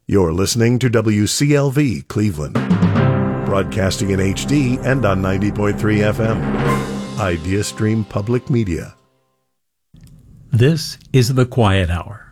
You're listening to WCLV Cleveland, broadcasting in HD and on 90.3 FM. IdeaStream Public Media. This is The Quiet Hour